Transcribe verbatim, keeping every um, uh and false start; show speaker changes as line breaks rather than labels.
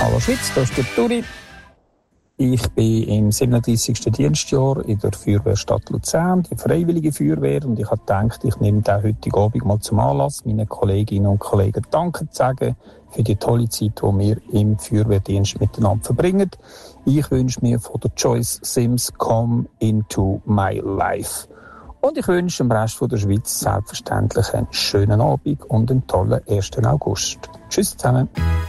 Hallo Schweiz, das ist der Turi. Ich bin im siebenunddreissigsten Dienstjahr in der Feuerwehrstadt Luzern, die Freiwillige Feuerwehr, und ich habe gedacht, ich nehme den heutigen Abend mal zum Anlass, meinen Kolleginnen und Kollegen Danke zu sagen für die tolle Zeit, die wir im Feuerwehrdienst miteinander verbringen. Ich wünsche mir von der Joyce Sims «Come into my life». Und ich wünsche dem Rest der Schweiz selbstverständlich einen schönen Abend und einen tollen ersten August. Tschüss zusammen.